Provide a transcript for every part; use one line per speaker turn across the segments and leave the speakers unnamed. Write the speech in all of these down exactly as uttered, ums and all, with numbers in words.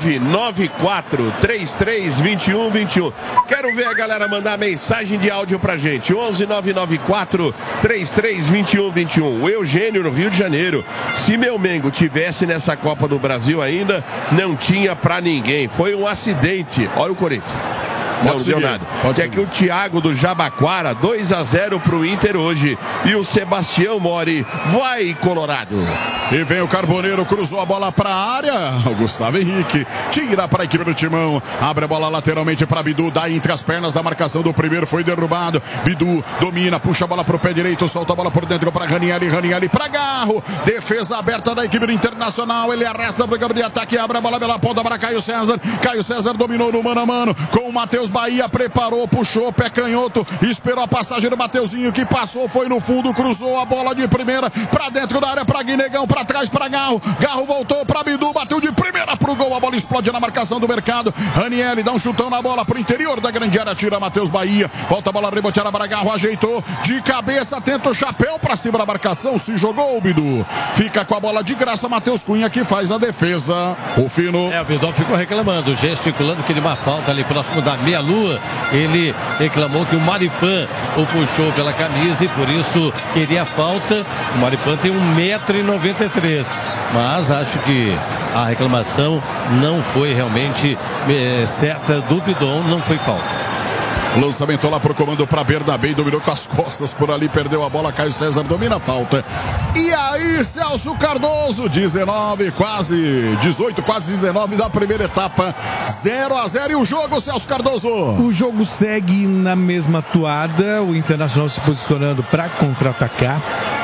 nove nove quatro, três três dois um dois um. Quero ver a galera mandar mensagem de áudio pra gente. onze nove nove quatro, três três dois um dois um. O Eugênio, no Rio de Janeiro. Se meu Mengo tivesse nessa Copa do Brasil ainda, não tinha pra ninguém. Foi um acidente. Olha o Corinthians. Não, não deu nada. Tem aqui o Thiago do Jabaquara, dois a zero pro Inter hoje. E o Sebastião Mori vai Colorado.
E vem o Carboneiro, cruzou a bola pra área. O Gustavo Henrique tira para a equipe do Timão. Abre a bola lateralmente para Bidu. Dá entre as pernas da marcação do primeiro. Foi derrubado. Bidu domina, puxa a bola pro pé direito. Solta a bola por dentro para Ranieri. Ranieri para Garro. Defesa aberta da equipe do Internacional. Ele arrasta para o campo de ataque. Abre a bola pela ponta para Caio César. Caio César dominou no mano a mano com o Matheus Bahia, preparou, puxou, pé canhoto, esperou a passagem do Mateuzinho, que passou, foi no fundo, cruzou a bola de primeira, pra dentro da área, pra Guinegão, pra trás, pra Garro, Garro voltou pra Bidu, bateu de primeira pro gol, a bola explode na marcação do Mercado, Ranieri dá um chutão na bola pro interior da grande área, tira Matheus Bahia, volta a bola reboteada para Garro, ajeitou, de cabeça, tenta o chapéu pra cima da marcação, se jogou o Bidu, fica com a bola de graça, Matheus Cunha que faz a defesa, Rufino.
É, o Bidu ficou reclamando, gesticulando que ele uma falta ali próximo da meia-lua. Ele reclamou que o Maripan o puxou pela camisa e por isso queria falta. O Maripan tem um metro e noventa e três, mas acho que a reclamação não foi realmente é, certa do Bidon, não foi falta.
Lançamento lá pro comando para Bernabé, dominou com as costas por ali, perdeu a bola, Caio César domina a falta. E aí, Celso Cardoso, dezenove, quase dezoito, quase dezenove da primeira etapa, zero a zero e o jogo, Celso Cardoso.
O jogo segue na mesma toada, o Internacional se posicionando para contra-atacar.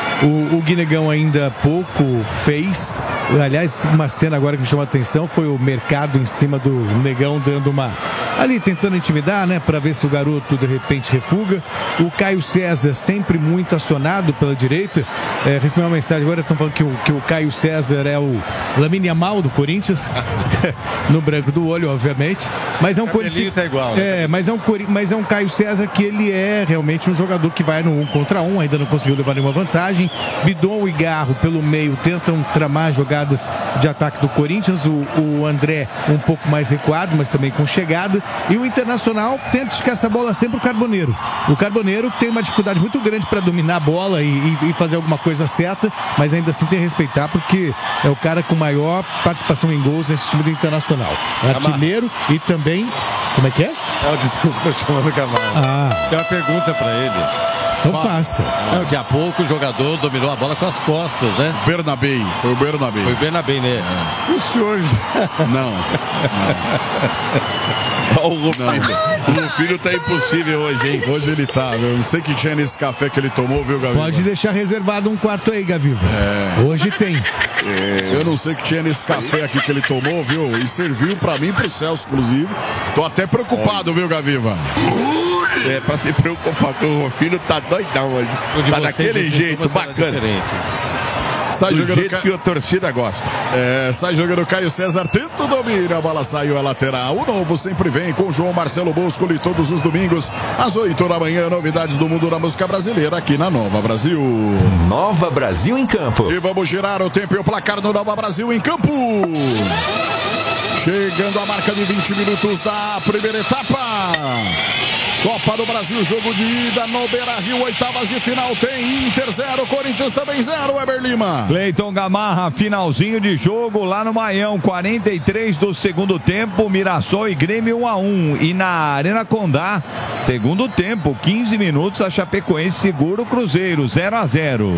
O, o Guinegão ainda pouco fez. Aliás, uma cena agora que me chamou a atenção foi o Mercado em cima do Negão, dando uma... ali tentando intimidar, né? Para ver se o garoto de repente refuga. O Caio César sempre muito acionado pela direita. É, recebi uma mensagem agora, estão falando que o, que o Caio César é o Lamine Yamal do Corinthians. No branco do olho, obviamente. Mas é um Corinthians.
Tá igual, né?
É, mas é, um, mas é um Caio César que ele é realmente um jogador que vai no um contra um, ainda não conseguiu levar nenhuma vantagem. Bidon e Garro pelo meio tentam tramar jogadas de ataque do Corinthians. O, o André um pouco mais recuado, mas também com chegada. E o Internacional tenta esticar essa bola sempre o Carboneiro. O Carboneiro tem uma dificuldade muito grande para dominar a bola e, e, e fazer alguma coisa certa, mas ainda assim tem que respeitar, porque é o cara com maior participação em gols nesse time do Internacional. Artilheiro e também... Como é que é?
Oh, desculpa, tô chamando o Camargo.
Ah.
Tem uma pergunta para ele.
Então faça.
Não, daqui a pouco o jogador dominou a bola com as costas, né?
Bernabé, foi o Bernabé.
Foi o Bernabé, né?
É.
O senhor...
Não,
não. O Rufino, o Rufino tá impossível hoje, hein?
Hoje ele tá, eu não sei o que tinha nesse café que ele tomou, viu, Gaviva?
Pode deixar reservado um quarto aí, Gaviva. É. Hoje tem.
É. Eu não sei o que tinha nesse café aqui que ele tomou, viu? E serviu pra mim e pro Celso, inclusive. Tô até preocupado, viu, Gaviva?
É, pra se preocupar com o Rufino, tá doidão hoje. Tá daquele jeito, bacana.
Sai
do
jogando
jeito Ca... que a torcida gosta.
É, sai jogando Caio César, tenta domina, a bola saiu a lateral. O novo sempre vem com João Marcelo Boscoli todos os domingos, às oito da manhã, novidades do mundo da música brasileira aqui na Nova Brasil.
Nova Brasil em campo.
E vamos girar o tempo e o placar no Nova Brasil em campo. Chegando a marca de vinte minutos da primeira etapa. Copa do Brasil, jogo de ida no Beira-Rio, oitavas de final, tem Inter zero, Corinthians também zero, Weber Lima.
Cleiton Gamarra, finalzinho de jogo lá no Maião, quarenta e três do segundo tempo, Mirassol e Grêmio um a um. E na Arena Condá, segundo tempo, quinze minutos, a Chapecoense segura o Cruzeiro, zero a zero.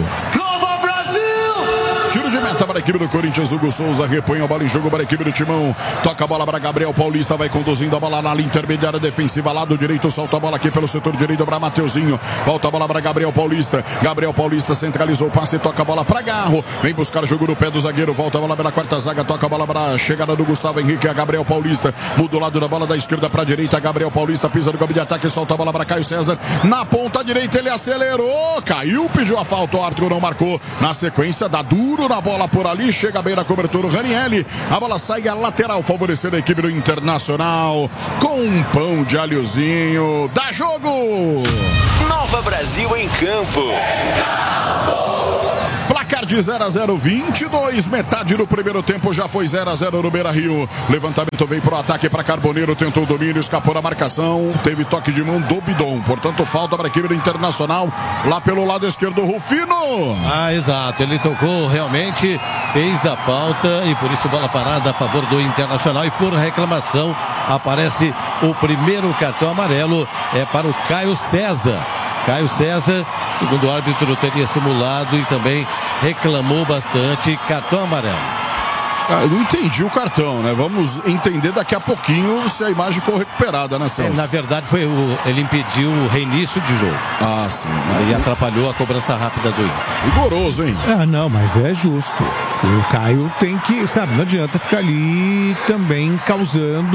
Tiro de meta para a equipe do Corinthians, Hugo Souza repõe a bola em jogo para a equipe do Timão, toca a bola para Gabriel Paulista, vai conduzindo a bola na linha intermediária defensiva, lado direito, solta a bola aqui pelo setor direito para Mateuzinho, volta a bola para Gabriel Paulista, Gabriel Paulista centralizou o passe, toca a bola para Garro, vem buscar jogo no pé do zagueiro, volta a bola pela quarta zaga, toca a bola para a chegada do Gustavo Henrique, a Gabriel Paulista, muda o lado da bola da esquerda para a direita, Gabriel Paulista pisa no campo de ataque, solta a bola para Caio César, na ponta direita ele acelerou, caiu, pediu a falta, o Arthur não marcou, na sequência dá duro na bola por ali, chega bem na cobertura o Ranieri, a bola sai a lateral, favorecendo a equipe do Internacional, com um pão de alhozinho, dá jogo!
Nova Brasil em campo.
Placar de zero a zero, vinte e dois. Metade do primeiro tempo já foi zero a zero no Beira-Rio. Levantamento veio pro ataque para Carboneiro. Tentou o domínio, escapou da marcação. Teve toque de mão do Bidon. Portanto, falta para a equipe do Internacional. Lá pelo lado esquerdo, Rufino.
Ah, exato. Ele tocou realmente, fez a falta e por isso bola parada a favor do Internacional. E por reclamação aparece o primeiro cartão amarelo. É para o Caio César. Caio César, segundo o árbitro, teria simulado e também reclamou bastante. Cartão amarelo.
Ah, eu não entendi o cartão, né? Vamos entender daqui a pouquinho se a imagem for recuperada, né, Celso?
É, na verdade, foi o, ele impediu o reinício de jogo.
Ah, sim.
E atrapalhou a cobrança rápida do Inter.
Rigoroso, hein?
Ah, não, mas é justo. O Caio tem que, sabe, não adianta ficar ali também causando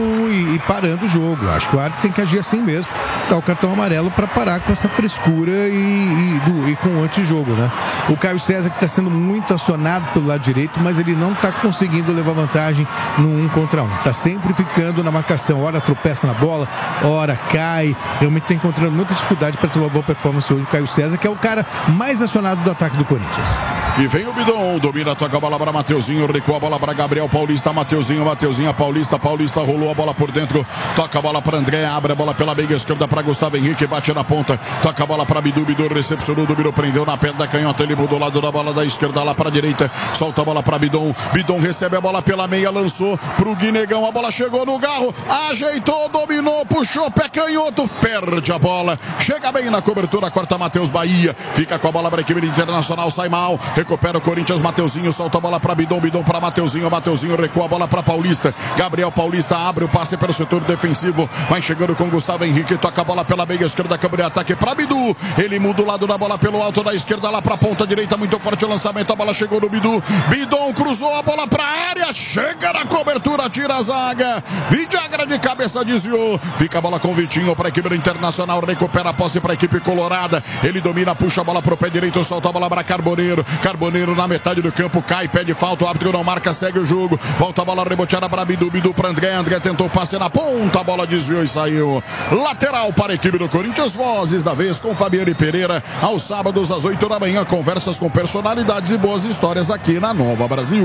e, e parando o jogo. Acho que o árbitro tem que agir assim mesmo. Dar o cartão amarelo para parar com essa frescura e, e, do, e com o antijogo, né? O Caio César que está sendo muito acionado pelo lado direito, mas ele não está conseguindo levar vantagem no um contra um. Tá sempre ficando na marcação. Ora tropeça na bola, ora cai. Realmente tá encontrando muita dificuldade para ter uma boa performance hoje o Caio César, que é o cara mais acionado do ataque do Corinthians.
E vem o Bidon, domina, toca a bola para Mateuzinho, recua a bola para Gabriel Paulista, Mateuzinho, Mateuzinho, Paulista, Paulista rolou a bola por dentro, toca a bola para André, abre a bola pela meia esquerda para Gustavo Henrique, bate na ponta, toca a bola para Bidu, Bidu recepcionou, Bidu prendeu na perna da canhota, ele mudou o lado da bola da esquerda lá para a direita, solta a bola para Bidon, Bidon recebe a bola pela meia, lançou pro Guinegão, a bola chegou no Garro, ajeitou, dominou, puxou, pé canhoto, perde a bola, chega bem na cobertura, corta Matheus Bahia, fica com a bola para a equipe Internacional, sai mal, recupera o Corinthians, Mateuzinho, solta a bola para Bidon, Bidon para Mateuzinho, Mateuzinho recua a bola para Paulista, Gabriel Paulista abre o passe pelo setor defensivo, vai chegando com Gustavo Henrique, toca a bola pela meia esquerda, câmara de ataque para Bidu, ele muda o lado da bola pelo alto da esquerda lá para a ponta direita, muito forte o lançamento, a bola chegou no Bidu, Bidon cruzou a bola para a área, chega na cobertura, tira a zaga, Vidagra de cabeça desviou, fica a bola com o Vitinho para a equipe do Internacional, recupera a posse para a equipe colorada, ele domina, puxa a bola pro pé direito, solta a bola para Carboneiro, Carboneiro na metade do campo, cai, pede falta, o árbitro não marca, segue o jogo, volta a bola reboteada para Bidu, Bidu para André, André tentou passe na ponta, a bola desviou e saiu, lateral para a equipe do Corinthians, vozes da vez com Fabiane Pereira, aos sábados às oito da manhã, conversas com personalidades e boas histórias aqui na Nova Brasil.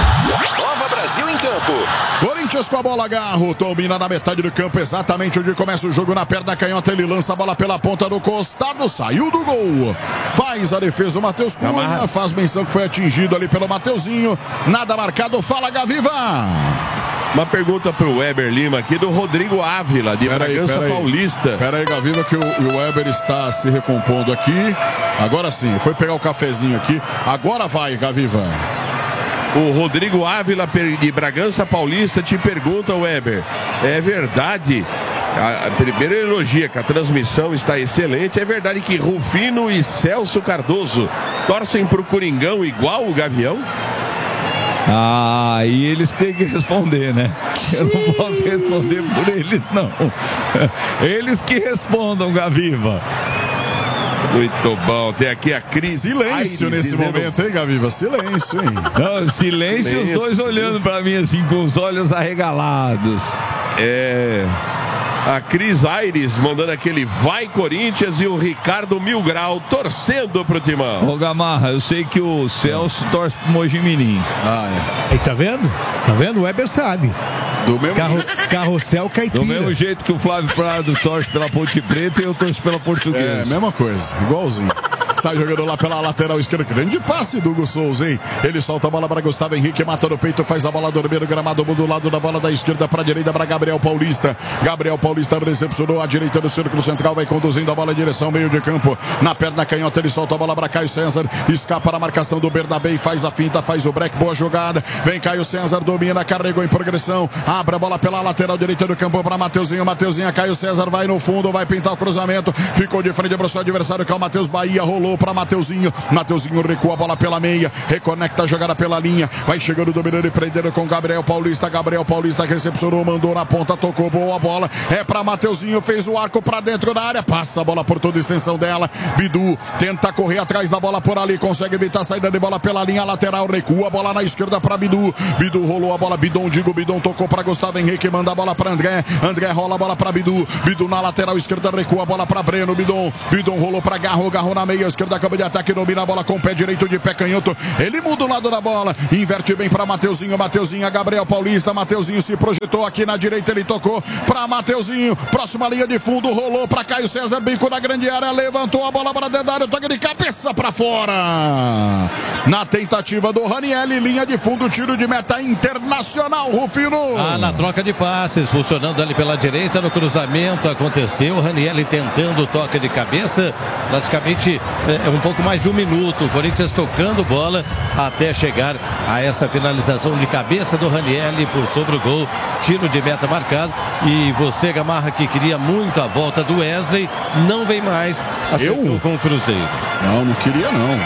Nova Brasil em campo.
Corinthians com a bola, Garro, domina na metade do campo, exatamente onde começa o jogo, na perna canhota, ele lança a bola pela ponta do costado, saiu do gol, faz a defesa o Matheus Cunha, faz menção que foi atingido ali pelo Mateuzinho, nada marcado, fala Gaviva.
Uma pergunta pro Weber Lima aqui do Rodrigo Ávila, de pera Bragança aí, pera Paulista.
Pera aí, Gaviva, que o, o Weber está se recompondo aqui. Agora sim, foi pegar o cafezinho aqui. Agora vai, Gaviva.
O Rodrigo Ávila de Bragança Paulista te pergunta, Weber, é verdade? A, a primeira elogia que a transmissão está excelente. É verdade que Rufino e Celso Cardoso torcem pro Coringão igual o Gavião?
Ah, e eles têm que responder, né? Eu não posso responder por eles, não. Eles que respondam, Gaviva.
Muito bom, tem aqui a Cris.
Silêncio Aires nesse dizendo... momento, hein, Gaviva? Silêncio, hein?
Não, silêncio e os dois olhando pra mim assim, com os olhos arregalados.
É... A Cris Aires mandando aquele vai Corinthians e o Ricardo Mil Grau torcendo pro Timão.
Ô Gamarra, eu sei que o Celso torce pro Mojimirim.
Ah, é.
Aí tá vendo? Tá vendo? O Weber sabe.
Do mesmo
Carro, Carrossel Caipira.
Do mesmo jeito que o Flávio Prado torce pela Ponte Preta e eu torço pela Portuguesa.
É, mesma coisa, igualzinho. Sai jogando lá pela lateral esquerda. Grande passe do Hugo Souza, hein? Ele solta a bola para Gustavo Henrique, mata no peito, faz a bola dormir no gramado, do lado da bola da esquerda para a direita para Gabriel Paulista. Gabriel Paulista recepcionou a direita do círculo central, vai conduzindo a bola em direção meio de campo. Na perna canhota, ele solta a bola para Caio César, escapa na marcação do Bernabé, faz a finta, faz o break, boa jogada. Vem Caio César, domina, carregou em progressão, abre a bola pela lateral direita do campo para Mateuzinho. Mateuzinho, Caio César vai no fundo, vai pintar o cruzamento, ficou de frente para o seu adversário, que é o Matheus Bahia, rolou para Mateuzinho. Mateuzinho recua a bola pela meia, reconecta a jogada pela linha, vai chegando dominando e prendendo com Gabriel Paulista. Gabriel Paulista recepcionou, mandou na ponta, tocou boa bola, é para Mateuzinho, fez o arco para dentro da área, passa a bola por toda a extensão dela. Bidu tenta correr atrás da bola por ali, consegue evitar a saída de bola pela linha lateral, recua a bola na esquerda para Bidu. Bidu rolou a bola, Bidon, digo Bidon, tocou para Gustavo Henrique, manda a bola para André. André rola a bola para Bidu. Bidu na lateral esquerda, recua a bola para Breno. Bidon, Bidon rolou para Garro, Garro na meia esquerda. esquerda, campo de ataque, domina a bola com o pé direito de pé canhoto. Ele muda o lado da bola, inverte bem para Mateuzinho. Mateuzinho, Gabriel Paulista. Mateuzinho se projetou aqui na direita, ele tocou para Mateuzinho. Próxima linha de fundo, rolou para Caio César, bico na grande área, levantou a bola para dentro da área, toque de cabeça para fora. Na tentativa do Raniel, linha de fundo, tiro de meta Internacional, Rufino.
Ah, na troca de passes, funcionando ali pela direita, no cruzamento aconteceu, o Raniel tentando o toque de cabeça, praticamente é, um pouco mais de um minuto, o Corinthians tocando bola até chegar a essa finalização de cabeça do Raniel por sobre o gol, tiro de meta marcado. E você, Gamarra, que queria muito a volta do Wesley, não vem mais, acertou com o Cruzeiro.
Não, não queria não.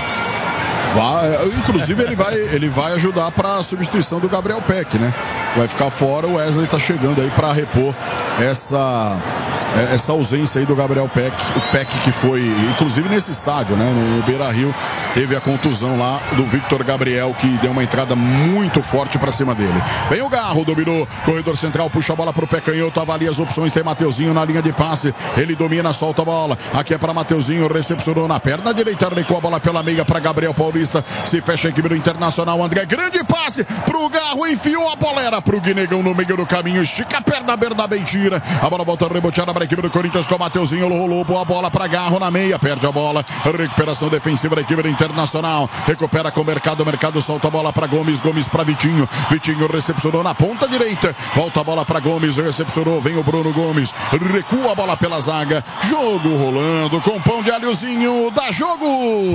Vai, inclusive ele vai, ele vai ajudar para a substituição do Gabriel Peck, né? Vai ficar fora, o Wesley tá chegando aí para repor essa essa ausência aí do Gabriel Peck, o Peck que foi, inclusive nesse estádio, né, no Beira-Rio, teve a contusão lá do Victor Gabriel, que deu uma entrada muito forte para cima dele. Vem o Garro, dominou, corredor central, puxa a bola pro pé canhoto, avalia as opções, tem Mateuzinho na linha de passe, ele domina, solta a bola, aqui é para Mateuzinho, recepcionou na perna direita, recuou a bola pela meia para Gabriel Paulista, se fecha a equipe do Internacional, André, grande passe pro Garro, enfiou a bola, era pro Guinegão no meio do caminho, estica a perna, Bernabé tira, a bola volta reboteada para a equipe do Corinthians com o Mateuzinho, rolou, boa bola para Garro na meia, perde a bola, recuperação defensiva da equipe do Internacional, recupera com o Mercado, Mercado solta a bola para Gomes, Gomes para Vitinho, Vitinho recepcionou na ponta direita, volta a bola para Gomes, recepcionou, vem o Bruno Gomes, recua a bola pela zaga, jogo rolando com pão de alhozinho, dá jogo!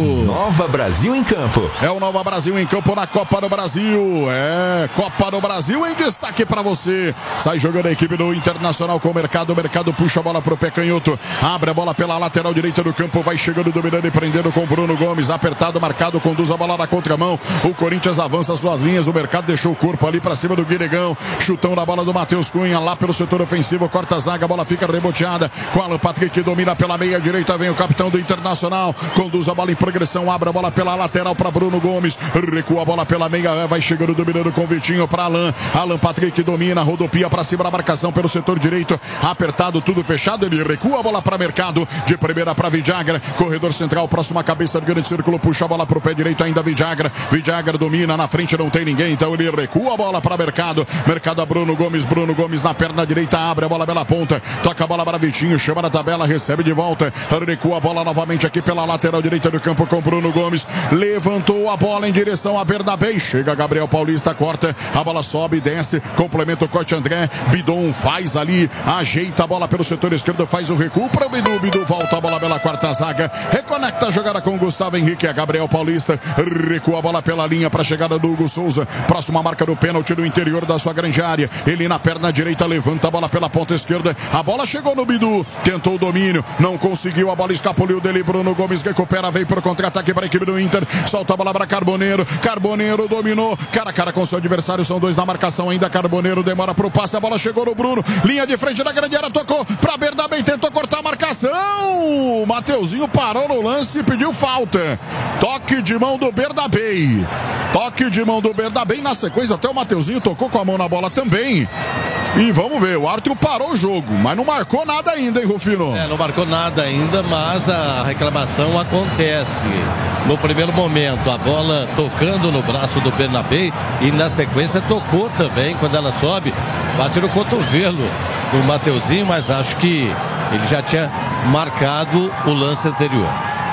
Nova Brasil em campo.
É o Nova Brasil em campo na Copa do Brasil, é Copa do Brasil em destaque para você, sai jogando a equipe do Internacional com o Mercado, Mercado puxa a bola pro pé canhoto, abre a bola pela lateral direita do campo, vai chegando, dominando e prendendo com Bruno Gomes, apertado, marcado, conduz a bola na contramão, o Corinthians avança suas linhas, o Mercado deixou o corpo ali pra cima do Guinegão, chutão na bola do Matheus Cunha, lá pelo setor ofensivo, corta a zaga, a bola fica reboteada, com Alan Patrick, domina pela meia direita, vem o capitão do Internacional, conduz a bola em progressão, abre a bola pela lateral pra Bruno Gomes, recua a bola pela meia, vai chegando, dominando com Vitinho pra Alan, Alan Patrick domina, rodopia pra cima da marcação pelo setor direito, apertado, tudo fechado, ele recua a bola para Mercado, de primeira para Vidagra, corredor central, próxima cabeça do grande círculo, puxa a bola pro pé direito ainda Vidagra, Vidagra domina, na frente não tem ninguém, então ele recua a bola para Mercado, Mercado a Bruno Gomes, Bruno Gomes na perna direita, abre a bola pela ponta, toca a bola para Vitinho, chama na tabela, recebe de volta, recua a bola novamente aqui pela lateral direita do campo com Bruno Gomes, levantou a bola em direção a Bernabé, chega Gabriel Paulista, corta, a bola sobe, desce, complementa o corte André, Bidon faz ali, ajeita a bola pelo setor esquerdo, faz o recuo para o Bidu, Bidu volta a bola pela quarta zaga, reconecta a jogada com Gustavo Henrique, a Gabriel Paulista, recua a bola pela linha para a chegada do Hugo Souza, próxima marca do pênalti no interior da sua grande área, ele na perna direita levanta a bola pela ponta esquerda, a bola chegou no Bidu, tentou o domínio, não conseguiu, a bola escapuliu dele, Bruno Gomes recupera, vem para o contra-ataque para a equipe do Inter, solta a bola para Carboneiro, Carboneiro dominou, cara a cara com seu adversário, são dois na marcação ainda, Carboneiro demora para o passe, a bola chegou no Bruno, linha de frente da grande área, tocou para Bernabé, tentou cortar a marcação, Mateuzinho parou no lance e pediu falta, toque de mão do Bernabé, toque de mão do Bernabé, na sequência até o Mateuzinho tocou com a mão na bola também. E vamos ver, o árbitro parou o jogo, mas não marcou nada ainda, hein, Rufino?
É, não marcou nada ainda, mas a reclamação acontece. No primeiro momento, a bola tocando no braço do Bernabé e na sequência tocou também, quando ela sobe, bate no cotovelo do Mateuzinho, mas acho que ele já tinha marcado o lance anterior.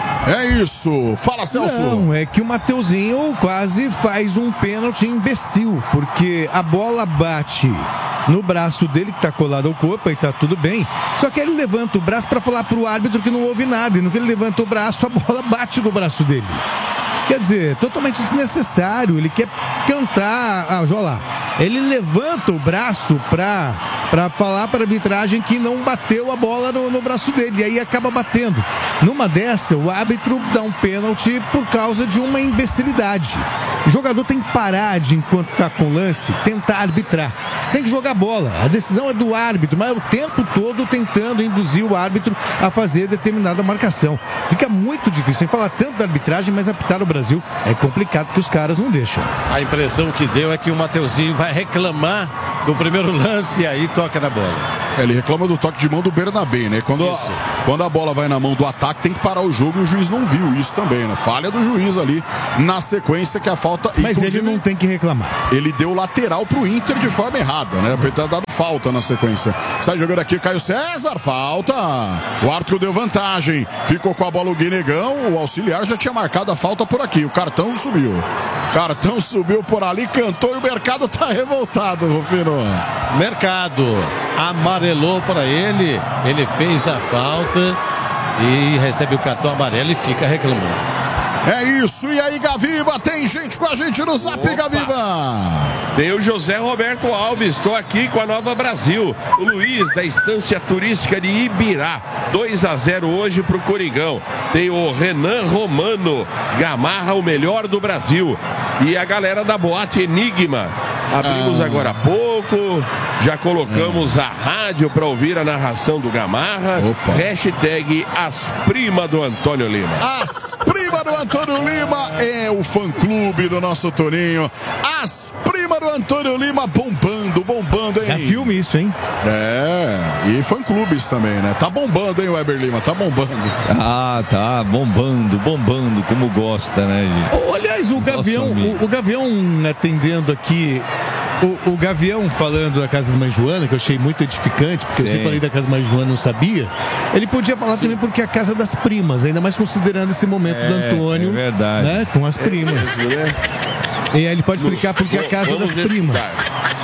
É isso, fala Celso.
Não, é que o Mateuzinho quase faz um pênalti imbecil, porque a bola bate no braço dele, que tá colado ao corpo, aí tá tudo bem, só que ele levanta o braço para falar pro árbitro que não houve nada, e no que ele levanta o braço, a bola bate no braço dele. Quer dizer, totalmente desnecessário, ele quer cantar, ah, olha lá, ele levanta o braço pra, pra falar pra arbitragem que não bateu a bola no, no braço dele, e aí acaba batendo. Numa dessa, o árbitro dá um pênalti por causa de uma imbecilidade. O jogador tem que parar de, enquanto tá com lance, tentar arbitrar. Tem que jogar bola. A decisão é do árbitro, mas é o tempo todo tentando induzir o árbitro a fazer determinada marcação. Fica muito difícil. Sem falar tanto da arbitragem, mas apitar no Brasil é complicado porque os caras não deixam.
A impressão que deu é que o Mateuzinho vai reclamar do primeiro lance e aí toca na bola.
É, ele reclama do toque de mão do Bernabé, né? Quando a, quando a bola vai na mão do ataque, tem que parar o jogo e o juiz não viu isso também, né? Falha do juiz ali na sequência que a falta...
Mas ele não tem que reclamar.
Ele deu lateral pro Inter de forma errada, né? Ele tá dando falta na sequência. Sai jogando aqui Caio César, falta. O árbitro deu vantagem. Ficou com a bola o Guinegão. O auxiliar já tinha marcado a falta por aqui. O cartão subiu. Cartão subiu por ali, cantou e o mercado tá revoltado, Rufino.
Mercado amarelou para ele. Ele fez a falta e recebe o cartão amarelo e fica reclamando.
É isso, e aí, Gaviva? Tem gente com a gente no Zap, Opa. Gaviva!
Tem o José Roberto Alves, estou aqui com a Nova Brasil. O Luiz, da Estância Turística de Ibirá, dois a zero hoje pro Coringão. Tem o Renan Romano, Gamarra, o melhor do Brasil. E a galera da Boate Enigma. Abrimos ah. agora há pouco, já colocamos ah. a rádio para ouvir a narração do Gamarra. Opa. Hashtag As Prima do Antônio Lima.
As Prima do Antônio Lima é o fã-clube do nosso Toninho. As Prima do Antônio Lima bombando, bombando, hein?
É filme isso, hein?
É, e fã-clubes também, né? Tá bombando, hein, Weber Lima? Tá bombando.
Ah, tá, bombando, bombando, como gosta, né, gente?
Aliás, o Gavião, o, o Gavião atendendo aqui... O, o Gavião falando da casa da mãe Joana, que eu achei muito edificante, porque Sim. eu sempre falei da casa da mãe Joana, não sabia. Ele podia falar Sim. também porque é a casa das primas, ainda mais considerando esse momento é, do Antônio, é verdade. Né, com as primas. É, e aí ele pode explicar porque é a casa das
estudar.
primas.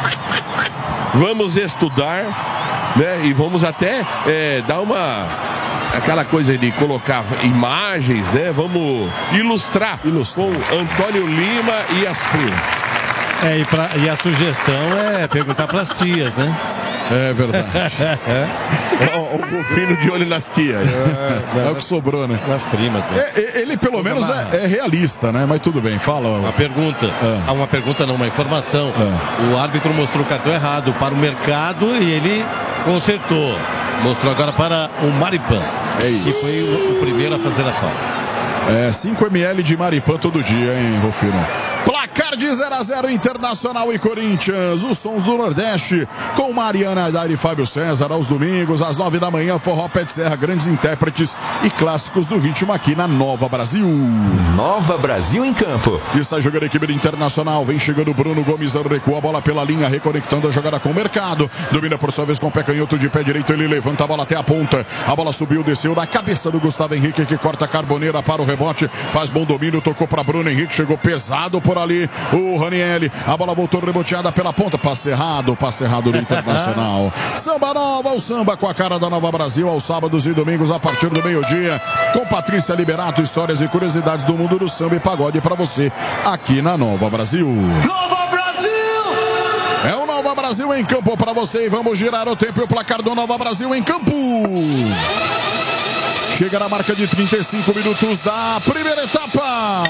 Vamos estudar, né? E vamos até é, dar uma... aquela coisa de colocar imagens, né? Vamos ilustrar, ilustrar. com Antônio Lima e as primas.
É, e, pra, e a sugestão é perguntar para as tias, né?
É verdade.
é. O, o filho de olho nas tias.
É, é o que sobrou, né?
Nas primas. Né?
É, ele pelo menos é, é realista, né? Mas tudo bem, fala.
Uma pergunta. É. Uma pergunta não, uma informação. É. O árbitro mostrou o cartão errado para o mercado e ele consertou. Mostrou agora para o Maripan.
É isso.
Que foi o, o primeiro a fazer a falta.
É, cinco mililitros de Maripan todo dia, hein, Rufino? Placar de zero a zero, Internacional e Corinthians. Os sons do Nordeste com Mariana Aidar e Fábio César aos domingos, às nove da manhã. Forró Pé de Serra, grandes intérpretes e clássicos do ritmo aqui na Nova Brasil.
Nova Brasil em campo.
E está jogando a equipe do Internacional. Vem chegando Bruno Gomes, recua a bola pela linha, reconectando a jogada com o mercado. Domina por sua vez com o pé canhoto de pé direito. Ele levanta a bola até a ponta. A bola subiu, desceu na cabeça do Gustavo Henrique, que corta a Carboneira para o rebote. Faz bom domínio, tocou para Bruno Henrique. Chegou pesado por ali o Ranieri. A bola voltou reboteada pela ponta. Passe errado, passe errado do Internacional. Samba Nova, o samba com a cara da Nova Brasil aos sábados e domingos a partir do meio-dia. Com Patrícia Liberato, histórias e curiosidades do mundo do samba e pagode para você aqui na Nova Brasil.
Nova Brasil!
É o Nova Brasil em campo para você e vamos girar o tempo e o placar do Nova Brasil em campo. Chega na marca de trinta e cinco minutos da primeira etapa.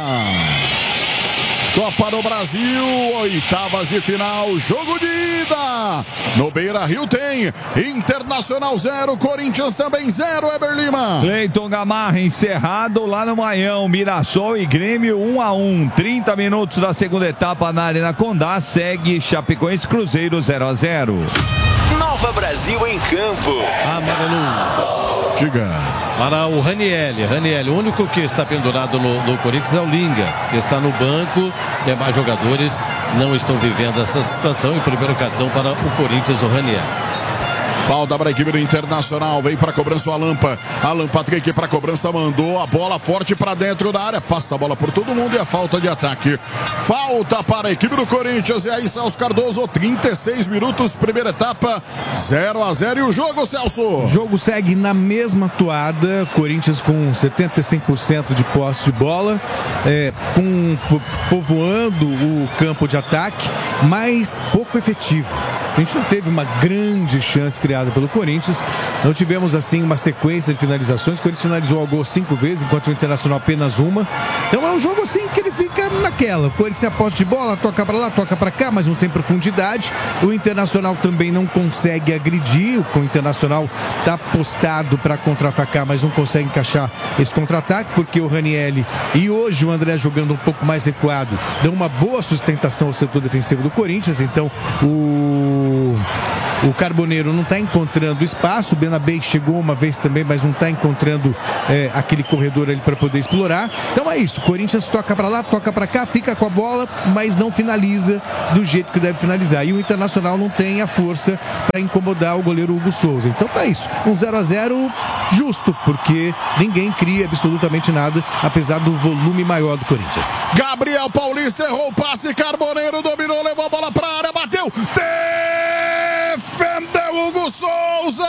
Copa do Brasil, oitavas de final, jogo de ida. No Beira-Rio tem Internacional zero, Corinthians também zero, Weber Lima.
Cleiton Gamarra encerrado lá no Maião, Mirassol e Grêmio um a um. trinta minutos da segunda etapa na Arena Condá, segue Chapecoense Cruzeiro zero a zero.
Nova Brasil em campo.
Amarelo.
Diga.
Para o Ranieri. Ranieri, o único que está pendurado no, no Corinthians é o Linga, que está no banco. Demais jogadores não estão vivendo essa situação. E o primeiro cartão para o Corinthians, o Ranieri.
Falta para a equipe do Internacional, vem para a cobrança o Alampa. Alan Patrick para a cobrança, mandou a bola forte para dentro da área, passa a bola por todo mundo e a falta de ataque. Falta para a equipe do Corinthians e aí Celso Cardoso, trinta e seis minutos, primeira etapa, zero a zero e o jogo, Celso.
O jogo segue na mesma toada, Corinthians com setenta e cinco por cento de posse de bola, é, com povoando o campo de ataque, mas pouco efetivo. A gente não teve uma grande chance criada pelo Corinthians. Não tivemos assim uma sequência de finalizações. O Corinthians finalizou o gol cinco vezes, enquanto o Internacional apenas uma. Então é um jogo assim que ele fica naquela. O Corinthians se aposta de bola, toca para lá, toca para cá, mas não tem profundidade. O Internacional também não consegue agredir. O Internacional está postado para contra-atacar, mas não consegue encaixar esse contra-ataque, porque o Ranieri e hoje o André jogando um pouco mais recuado dão uma boa sustentação ao setor defensivo do Corinthians. Então o O Carboneiro não está encontrando espaço. O Benabei chegou uma vez também, mas não está encontrando é, aquele corredor ali para poder explorar. Então é isso. O Corinthians toca para lá, toca para cá, fica com a bola, mas não finaliza do jeito que deve finalizar. E o Internacional não tem a força para incomodar o goleiro Hugo Souza. Então tá isso. Um zero a zero justo, porque ninguém cria absolutamente nada, apesar do volume maior do Corinthians.
Gabriel Paulista errou o passe, Carboneiro dominou, levou a bola pra área, bateu, defendeu Hugo Souza.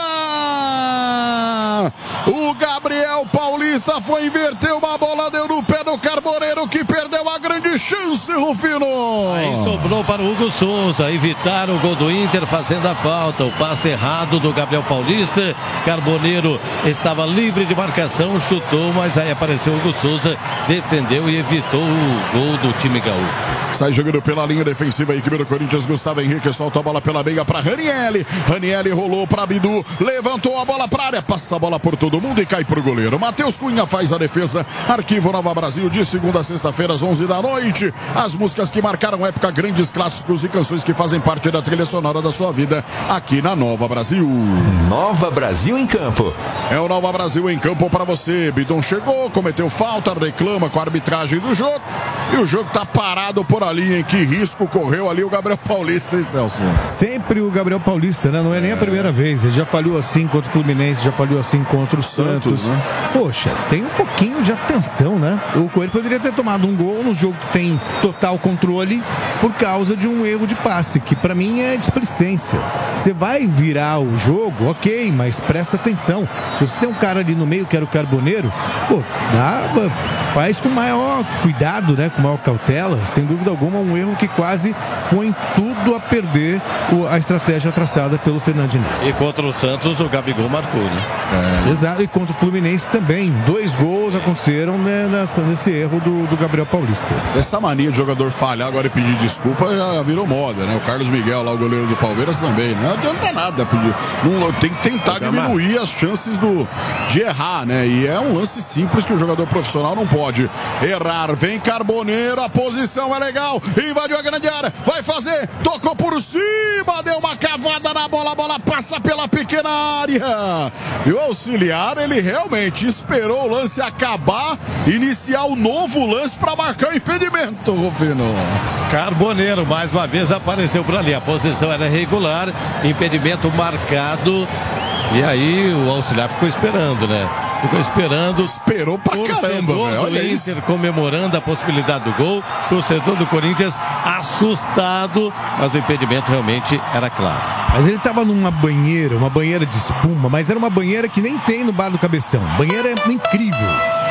O Gabriel Paulista foi inverter uma bola, deu no pé do Carboneiro, que perdeu a grande chance, Rufino.
Aí sobrou para o Hugo Souza evitar o gol do Inter, fazendo a falta. O passe errado do Gabriel Paulista. Carboneiro estava livre de marcação, chutou, mas aí apareceu o Hugo Souza, defendeu e evitou o gol do time gaúcho.
Sai jogando pela linha defensiva a equipe do Corinthians. Gustavo Henrique solta a bola pela meia para Ranieri. Ranieri rolou para Bidu, levantou a bola para área, passa a bola por todo mundo e cai pro goleiro. Matheus Cunha faz a defesa. Arquivo Nova Brasil, de segunda a sexta-feira às onze da noite. As músicas que marcaram época, grandes clássicos e canções que fazem parte da trilha sonora da sua vida aqui na Nova Brasil.
Nova Brasil em campo.
É o Nova Brasil em campo para você. Bidon chegou, cometeu falta, reclama com a arbitragem do jogo. E o jogo tá parado por ali, hein? Que risco correu ali o Gabriel Paulista, hein, Celso?
Sempre o Gabriel Paulista, né? Não é nem a primeira vez. Ele já falhou assim contra o Fluminense, já falhou assim contra o Santos.
Santos, né?
Poxa, tem um pouquinho de atenção, né? O Coelho poderia ter tomado um gol no jogo que tem total controle por causa de um erro de passe, que pra mim é displicência. Você vai virar o jogo, ok, mas presta atenção. Se você tem um cara ali no meio que era o Carboneiro, pô, dá, faz com maior cuidado, né? Com maior cautela. Sem dúvida alguma, um erro que quase põe tudo a perder a estratégia traçada pelo Fernando Diniz.
E contra o Santos, o Gabigol marcou, né?
É. Exato, e contra o Fluminense também. Dois gols aconteceram, né, nessa, nesse erro do, do Gabriel Paulista.
Essa mania de jogador falhar agora e pedir desculpa já virou moda, né? O Carlos Miguel, lá o goleiro do Palmeiras, também. Não adianta nada pedir. Não, tem que tentar diminuir as chances do, de errar, né? E é um lance simples que o jogador profissional não pode errar. Vem Carboneiro, a posição é legal, invadiu a grande área, vai fazer, tocou por cima, deu uma cavada na bola, a bola passa pela pequena área. E o auxiliar, ele realmente esperou o lance acabar, iniciar o novo lance para marcar o impedimento, Rufino.
Carboneiro mais uma vez apareceu por ali, a posição era regular, impedimento marcado, e aí o auxiliar ficou esperando, né? Ficou esperando.
Esperou pra caramba, velho.
Olha Inter isso. Comemorando a possibilidade do gol. Torcedor do Corinthians assustado, mas o impedimento realmente era claro.
Mas ele tava numa banheira, uma banheira de espuma, mas era uma banheira que nem tem no bar do Cabeção. Banheira é incrível.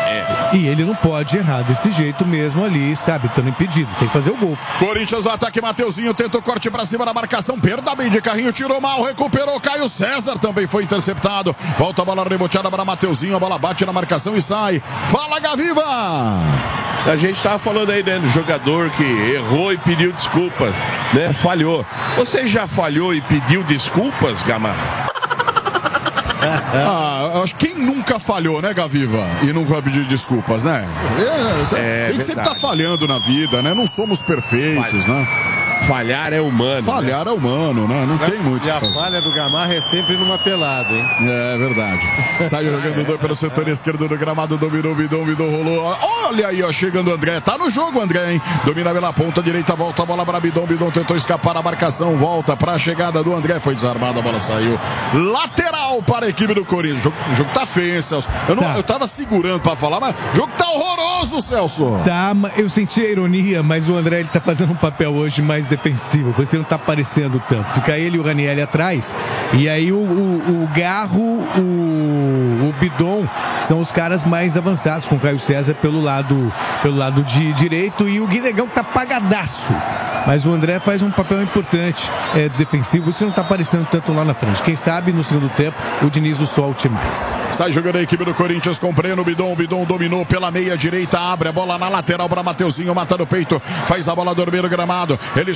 E ele não pode errar desse jeito mesmo ali, sabe? Estando impedido, tem que fazer o gol.
Corinthians no ataque, Mateuzinho tenta o corte pra cima da marcação, perda bem de carrinho, tirou mal, recuperou, Caio César também foi interceptado. Volta a bola reboteada para Mateuzinho, a bola bate na marcação e sai. Fala, Gaviva!
A gente tava falando aí, né, do jogador que errou e pediu desculpas, né? Falhou. Você já falhou e pediu desculpas, Gamarra?
Ah, acho que quem nunca falhou, né, Gaviva? E nunca pediu desculpas, né? É, tem que sempre tá falhando na vida, né? Não somos perfeitos, Falha. né?
Falhar é humano.
Falhar
né?
é humano, né? Não tem muito.
E a falha do Gamarra é sempre numa pelada, hein?
É verdade. Sai jogando dois pelo setor esquerdo do gramado, dominou, Bidon, Bidon rolou. Olha aí, ó, chegando o André. Tá no jogo, André, hein? Domina pela ponta direita, volta a bola para Bidon. Bidon tentou escapar a marcação, volta para a chegada do André. Foi desarmada, a bola saiu. Lateral para a equipe do Corinthians. O jogo, o jogo tá feio, hein, Celso? Eu, não, tá. eu tava segurando para falar, mas o jogo tá horroroso, Celso.
Tá, eu senti a ironia, mas o André ele tá fazendo um papel hoje mais defensivo, por isso ele não tá aparecendo tanto. Fica ele e o Ranieri atrás, e aí o, o, o Garro, o, o Bidon são os caras mais avançados, com o Caio César pelo lado, pelo lado de direito, e o Guinegão que tá apagadaço. Mas o André faz um papel importante, é, defensivo, isso não tá aparecendo tanto lá na frente. Quem sabe no segundo tempo o Diniz o solte mais.
Sai jogando a equipe do Corinthians com Breno, Bidon, Bidon dominou pela meia direita, abre a bola na lateral para Mateuzinho, mata no peito, faz a bola dormir no gramado, ele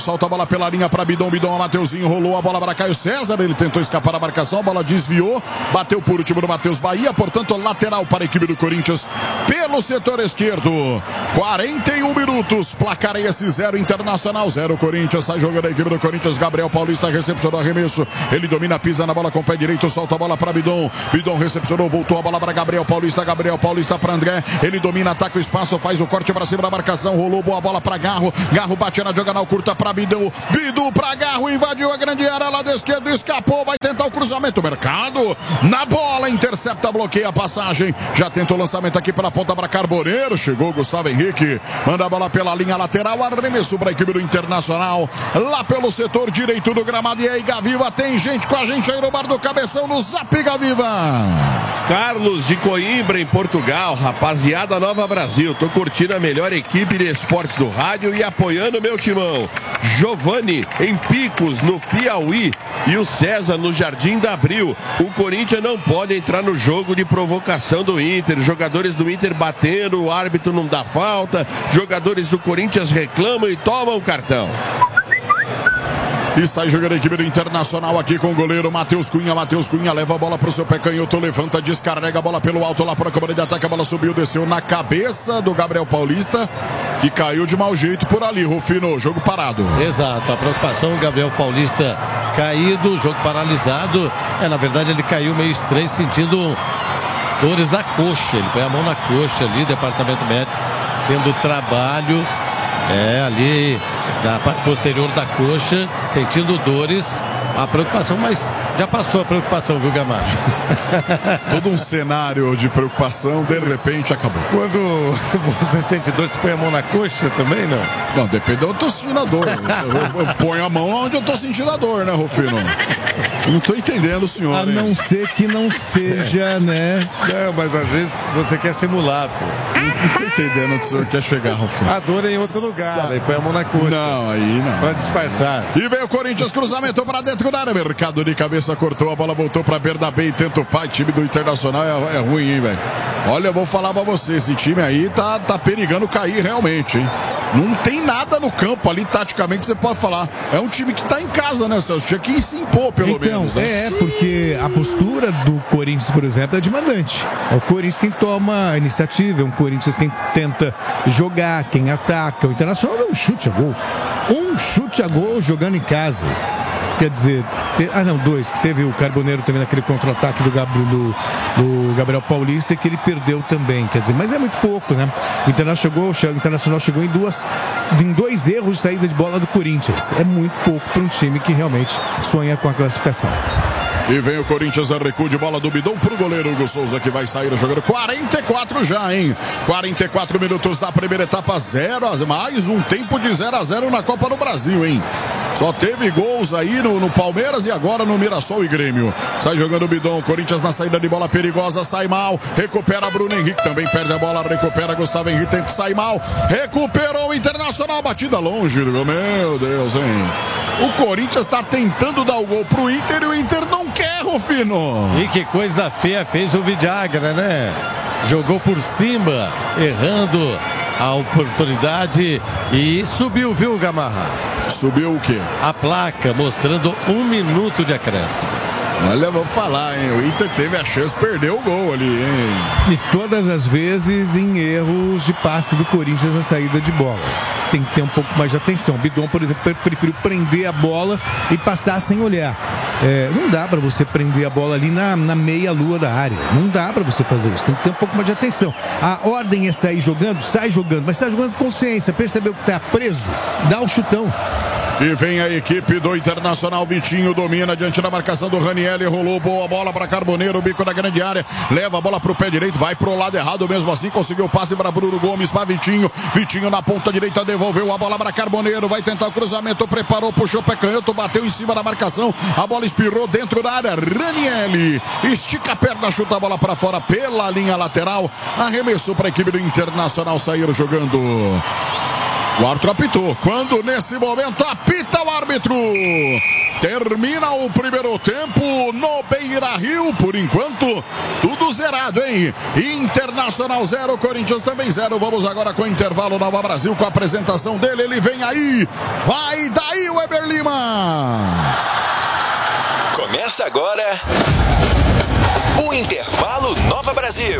solta a bola pela linha para Bidon, Bidon, a Mateuzinho, rolou a bola para Caio César, ele tentou escapar da marcação, a bola desviou, bateu por último no Matheus Bahia, portanto lateral para a equipe do Corinthians pelo setor esquerdo. quarenta e um minutos, placar esse zero Internacional, zero Corinthians, sai jogando a equipe do Corinthians, Gabriel Paulista recepcionou arremesso, ele domina, pisa na bola com o pé direito, solta a bola para Bidon, Bidon recepcionou, voltou a bola para Gabriel Paulista, Gabriel Paulista para André, ele domina, ataca o espaço, faz o corte para cima da marcação, rolou boa bola para Garro, Garro bate na diagonal curta para Bidu, Bidu para Garro, invadiu a grande área lá da esquerda, escapou, vai tentar o cruzamento, Mercado na bola, intercepta, bloqueia a passagem, já tenta o lançamento aqui pela ponta para Carboneiro, chegou Gustavo Henrique, manda a bola pela linha lateral, arremesso para a equipe do Internacional, lá pelo setor direito do gramado. E aí, Gaviva, tem gente com a gente aí no Bar do Cabeção, no Zap, Gaviva.
Carlos de Coimbra, em Portugal, rapaziada Nova Brasil, tô curtindo a melhor equipe de esportes do rádio e apoiando meu timão. Giovanni, em Picos, no Piauí, e o César no Jardim da Abril. O Corinthians não pode entrar no jogo de provocação do Inter, jogadores do Inter batendo, o árbitro não dá falta, jogadores do Corinthians reclamam e tomam cartão.
E sai jogando a equipe do Internacional aqui com o goleiro Matheus Cunha. Matheus Cunha leva a bola pro seu pé canhoto, levanta, descarrega a bola pelo alto lá para a câmara de ataque. A bola subiu, desceu na cabeça do Gabriel Paulista, que caiu de mau jeito por ali. Rufino, jogo parado.
Exato, a preocupação, o Gabriel Paulista caído, jogo paralisado. É, na verdade ele caiu meio estranho, sentindo dores na coxa. Ele põe a mão na coxa ali, departamento médico, tendo trabalho. É, ali na parte posterior da coxa, sentindo dores, a preocupação, mas já passou a preocupação, viu, Gamacho?
Todo um cenário de preocupação, de repente acabou.
Quando você sente dor, você põe a mão na coxa também, não?
Não, depende de onde eu tô sentindo a dor. Eu ponho a mão onde eu tô sentindo a dor, né, Rufino? Não tô entendendo o senhor.
A hein? Não ser que não seja, é. né?
Não, mas às vezes você quer simular, pô.
Não tô entendendo onde o senhor quer chegar, Rufino.
A dor é em outro lugar, aí põe a mão na coxa.
Não, aí não.
Pra disfarçar.
E veio o Corinthians, cruzamento pra dentro da área. Mercado de cabeça, cortou a bola, voltou pra Bernabé e tenta o pai. Time do Internacional é, é ruim, hein, velho? Olha, eu vou falar pra você, esse time aí tá, tá perigando cair realmente, hein? Não tem nada no campo ali, taticamente, você pode falar. É um time que tá em casa, né, Celso? Tinha que se impor, pelo
então,
menos, né?
É, porque a postura do Corinthians, por exemplo, é de mandante. É o Corinthians quem toma a iniciativa, é um Corinthians quem tenta jogar, quem ataca. O Internacional dá um chute a gol. Um chute a gol jogando em casa. Quer dizer, te... ah não, dois, que teve o Carboneiro também naquele contra-ataque do, Gab... do... do Gabriel Paulista, que ele perdeu também, quer dizer, mas é muito pouco, né? O Internacional chegou, o Internacional chegou em duas, em dois erros de saída de bola do Corinthians. É muito pouco para um time que realmente sonha com a classificação.
E vem o Corinthians, a recuo de bola do Bidon pro goleiro Hugo Souza, que vai sair jogando quarenta e quatro já, hein? quarenta e quatro minutos da primeira etapa, zero a mais um tempo de zero a zero na Copa do Brasil, hein? Só teve gols aí no, no Palmeiras e agora no Mirassol e Grêmio. Sai jogando o Bidon, Corinthians na saída de bola perigosa, sai mal, recupera Bruno Henrique, também perde a bola, recupera Gustavo Henrique, tenta sair mal, recuperou o Internacional, batida longe, meu Deus, hein? O Corinthians tá tentando dar o gol pro Inter e o Inter não quer, Rufino.
E que coisa feia fez o Vidagra, né? Jogou por cima, errando a oportunidade e subiu, viu, Gamarra?
Subiu o quê?
A placa mostrando um minuto de acréscimo.
Olha, vou falar, hein? O Inter teve a chance, perdeu o gol ali, hein?
E todas as vezes em erros de passe do Corinthians na saída de bola. Tem que ter um pouco mais de atenção. O Bidon, por exemplo, preferiu prender a bola e passar sem olhar. É, não dá para você prender a bola ali na, na meia-lua da área. Não dá para você fazer isso. Tem que ter um pouco mais de atenção. A ordem é sair jogando, sai jogando, mas sai jogando com consciência. Percebeu que tá preso? Dá o chutão.
E vem a equipe do Internacional, Vitinho domina diante da marcação do Ranieri, rolou boa bola para Carboneiro, bico da grande área, leva a bola pro pé direito, vai pro lado errado, mesmo assim conseguiu o passe para Bruno Gomes, para Vitinho, Vitinho na ponta direita, devolveu a bola para Carboneiro, vai tentar o cruzamento, preparou, puxou o pé canhoto, bateu em cima da marcação, a bola espirrou dentro da área, Ranieri estica a perna, chuta a bola para fora pela linha lateral, arremessou para a equipe do Internacional sair jogando. O árbitro apitou. Quando nesse momento apita o árbitro. Termina o primeiro tempo no Beira-Rio. Por enquanto, tudo zerado, hein? Internacional zero, Corinthians também zero. Vamos agora com o intervalo Nova Brasil, com a apresentação dele. Ele vem aí. Vai daí, Weber Lima.
Começa agora o intervalo Nova Brasil.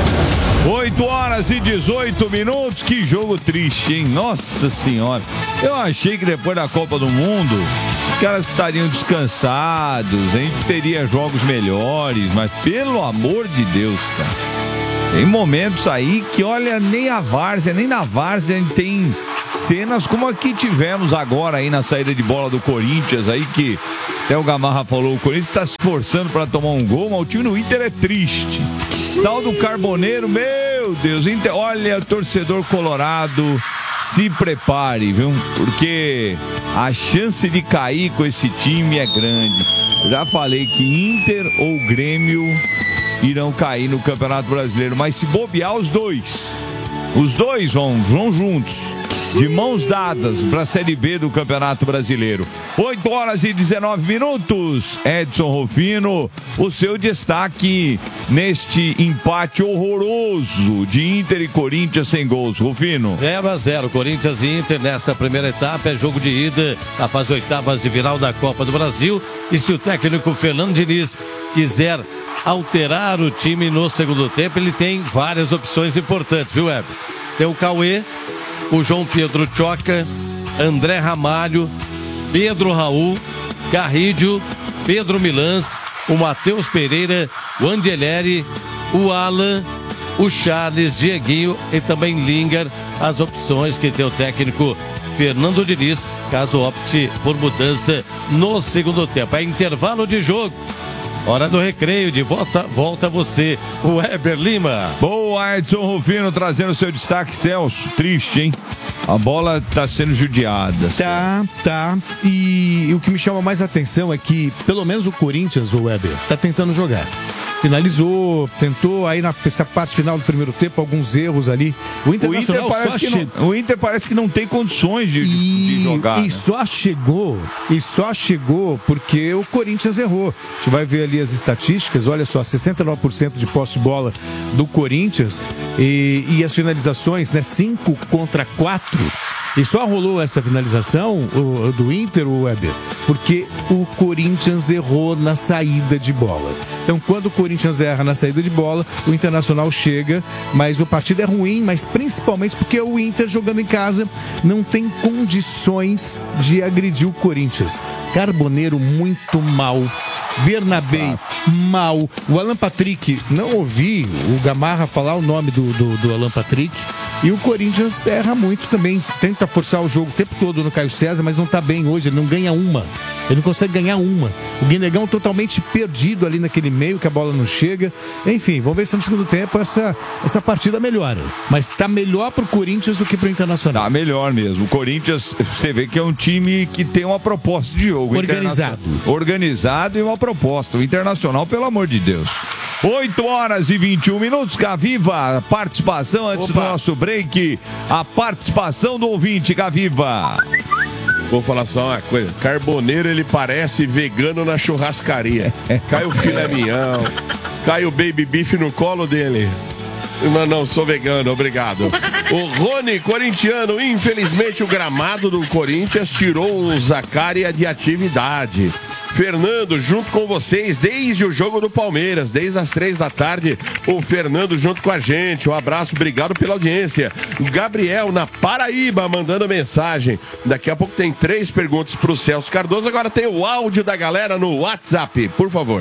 oito horas e dezoito minutos. Que jogo triste, hein? Nossa Senhora. Eu achei que depois da Copa do Mundo os caras estariam descansados, a gente teria jogos melhores, mas pelo amor de Deus, cara. Tem momentos aí que, olha, nem a várzea, nem na várzea a gente tem cenas como a que tivemos agora aí na saída de bola do Corinthians aí, que até o Gamarra falou, o Corinthians está se esforçando para tomar um gol, mas o time no Inter é triste. Tal do Carboneiro, meu Deus, Inter, olha, torcedor colorado, se prepare, viu? Porque a chance de cair com esse time é grande. Eu já falei que Inter ou Grêmio irão cair no Campeonato Brasileiro, mas se bobear os dois, os dois vão, vão juntos, de mãos dadas para a Série B do Campeonato Brasileiro. oito horas e dezenove minutos. Edson Rufino, o seu destaque neste empate horroroso de Inter e Corinthians sem gols. Rufino.
zero a zero, Corinthians e Inter nessa primeira etapa. É jogo de ida na fase oitavas de final da Copa do Brasil. E se o técnico Fernando Diniz quiser alterar o time no segundo tempo, ele tem várias opções importantes, viu, Web? Tem o Cauê, o João Pedro Choca, André Ramalho, Pedro Raul, Garrídio, Pedro Milans, o Matheus Pereira, o Angeleri, o Alan, o Charles, Dieguinho e também Lingard, as opções que tem o técnico Fernando Diniz, caso opte por mudança no segundo tempo. É intervalo de jogo. Hora do recreio, de volta, volta você, o Weber Lima.
Boa, Edson Rufino, trazendo seu destaque, Celso. Triste, hein? A bola tá sendo judiada.
Tá, tá. E, e o que me chama mais atenção é que, pelo menos o Corinthians, o Weber, tá tentando jogar. Finalizou, tentou aí nessa parte final do primeiro tempo, alguns erros ali. O Internacional
o Inter parece,
só
que não, o Inter parece que não tem condições de,
e,
de jogar.
E
né?
só chegou, e só chegou porque o Corinthians errou. A gente vai ver ali as estatísticas, olha só, sessenta e nove por cento de posse de bola do Corinthians e, e as finalizações, né, cinco contra quatro. E só rolou essa finalização o, do Inter, o Weber, porque o Corinthians errou na saída de bola. Então, quando o Corinthians erra na saída de bola, o Internacional chega, mas o partido é ruim, mas principalmente porque o Inter, jogando em casa, não tem condições de agredir o Corinthians. Carboneiro muito mal. Bernabé, mal. O Alan Patrick, não ouvi o Gamarra falar o nome do, do, do Alan Patrick. E o Corinthians erra muito também. Tenta forçar o jogo o tempo todo no Caio César, mas não tá bem hoje. Ele não ganha uma. Ele não consegue ganhar uma. O Guinegão totalmente perdido ali naquele meio, que a bola não chega. Enfim, vamos ver se no segundo tempo essa, essa partida melhora. Mas tá melhor pro Corinthians do que pro Internacional.
Tá melhor mesmo. O Corinthians, você vê que é um time que tem uma proposta de jogo.
Organizado.
Organizado e uma proposta. O Internacional, pelo amor de Deus. oito horas e vinte e um minutos, Gaviva, participação antes Opa. do nosso break, a participação do ouvinte, Gaviva.
Vou falar só uma coisa, Carboneiro ele parece vegano na churrascaria. Cai o filé mignon, cai o baby beef no colo dele. Mas não, sou vegano, obrigado. O Rony, corintiano, infelizmente o gramado do Corinthians tirou o Zaccaria de atividade. Fernando, junto com vocês, desde o jogo do Palmeiras, desde as três da tarde, o Fernando junto com a gente. Um abraço, obrigado pela audiência. Gabriel, na Paraíba, mandando mensagem. Daqui a pouco tem três perguntas para o Celso Cardoso. Agora tem o áudio da galera no WhatsApp, por favor.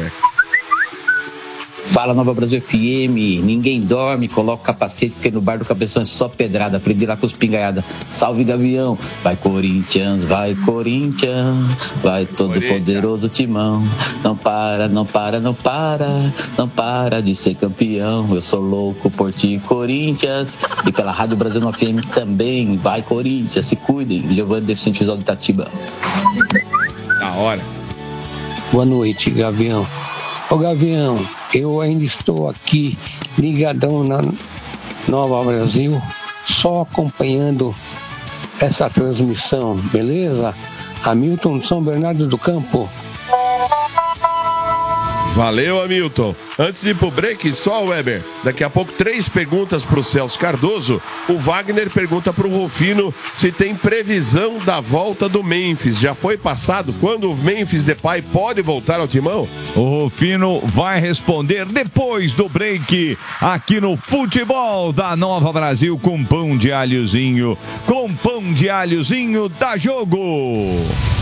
Fala, Nova Brasil F M, ninguém dorme, coloca o capacete, porque no bar do Cabeção é só pedrada, aprendi lá com os pingaiada. Salve, Gavião, vai Corinthians, vai Corinthians, vai todo poderoso timão, não para, não para, não para, não para de ser campeão, eu sou louco por ti, Corinthians, e pela Rádio Brasil no F M também, vai Corinthians, se cuidem, Giovanni Deficiente Visual de Itatiba.
Da hora.
Boa noite, Gavião. Ô Gavião, eu ainda estou aqui ligadão na Nova Brasil, só acompanhando essa transmissão, beleza? Hamilton de São Bernardo do Campo.
Valeu, Hamilton. Antes de ir pro break, só, Weber, daqui a pouco três perguntas pro Celso Cardoso. O Wagner pergunta pro Rufino se tem previsão da volta do Memphis. Já foi passado? Quando o Memphis Depay pode voltar ao timão?
O Rufino vai responder depois do break, aqui no Futebol da Nova Brasil, com pão de alhozinho. Com pão de alhozinho, dá jogo!